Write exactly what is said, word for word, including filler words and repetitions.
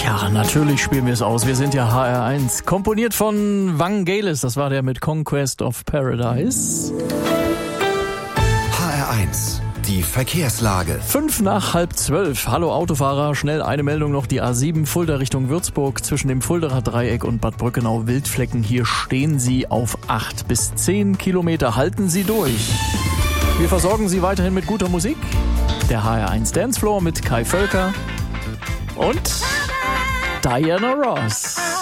Ja, natürlich spielen wir es aus. Wir sind ja H R eins. Komponiert von Vangelis. Das war der mit Conquest of Paradise. H R eins. Die Verkehrslage. Fünf nach halb zwölf. Hallo Autofahrer, schnell eine Meldung noch. Die A sieben Fulda Richtung Würzburg zwischen dem Fuldaer Dreieck und Bad Brückenau Wildflecken. Hier stehen Sie auf acht bis zehn Kilometer. Halten Sie durch. Wir versorgen Sie weiterhin mit guter Musik. Der H R eins Dancefloor mit Kai Völker und Diana Ross.